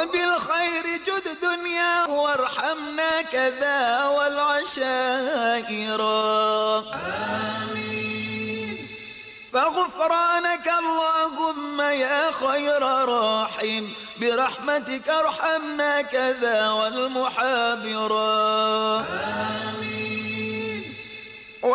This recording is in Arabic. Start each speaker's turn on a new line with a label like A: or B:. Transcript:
A: وبالخير جد دنيا وارحمنا كذا والعشائر.
B: آمين.
A: فغفرانك اللهم يا خير راحم، برحمتك ارحمنا كذا والمحابرا.
B: آمين.